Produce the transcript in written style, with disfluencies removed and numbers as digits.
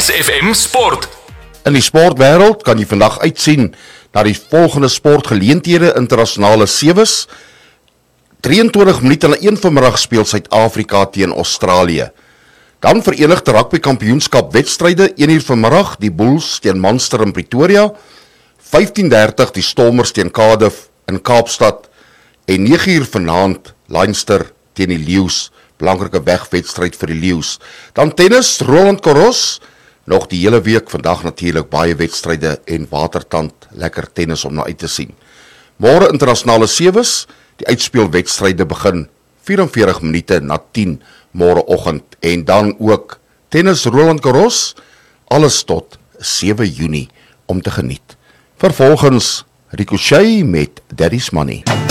SFM Sport. In die sportwêreld kan jy vandag uitsien na die volgende sportgeleenthede. Internasionale sewes. 23 minute na 1 vanmiddag speel Suid-Afrika teen Australië. Dan Verenigde Rugby Kampioenskap wedstryde 1 uur vanmiddag, die Bulls teen Munster in Pretoria, 15:30 die Stormers teen Cardiff in Kaapstad en 9 uur vanaand Leinster teen die Lions, belangrike wegwedstryd vir die Lions. Dan tennis, Roland Garros, nog die hele week, vandag natuurlik baie wedstryde en watertand, lekker tennis om na uit te sien. Môre internasionale sewes, die uitspeelwedstryde begin 44 minute na 10 môreoggend en dan ook tennis Roland Garros, alles tot 7 Junie om te geniet. Vervolgens Ricochet met Daddy's Money.